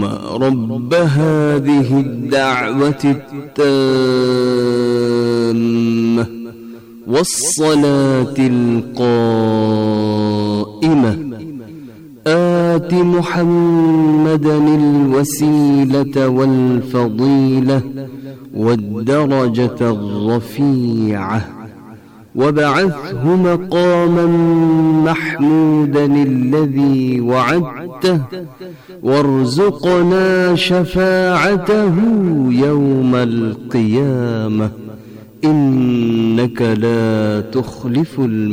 رب هذه الدعوة التامة والصلاة القائمة آت محمدا الوسيلة والفضيلة والدرجة الرفيعة وابعثه مقاما محمودا الذي وعدته وارزقنا شفاعته يوم القيامة إنك لا تخلف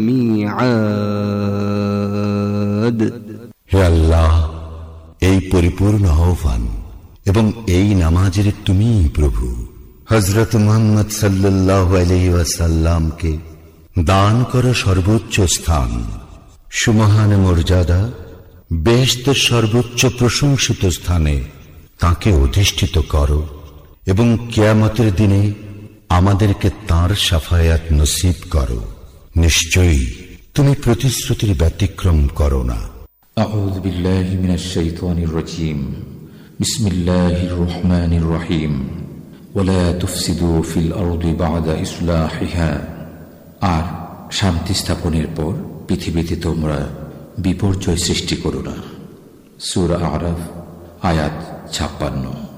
الميعاد. হে আল্লাহ, এই পরিপূর্ণ আহ্বান এবং এই নামাজের তুমি প্রভু হযরত মুহাম্মদ সাল্লাল্লাহু আলাইহি ওয়াসাল্লামকে দান করো সর্বোচ্চ স্থান, সুমহান মর্যাদা, বেহেশতের সর্বোচ্চ প্রশংসিত স্থানে তাকে অধিষ্ঠিত করো এবং কিয়ামতের দিনে আমাদেরকে তাঁর শাফায়াত নসিব করো। নিশ্চয়ই তুমি প্রতিশ্রুতির ব্যতিক্রম করো না। আউযু বিল্লাহি মিনাশ শাইতানির রাজীম। বিসমিল্লাহির রহমানির রহিম। ওয়ালা তুফসিদু ফিল আরদি বা'দা ইসলাহিহা। আর শান্তি স্থাপনের পর পৃথিবীতে তোমরা বিপর্যয় সৃষ্টি করো না। সূরা আরাফ আয়াত 56।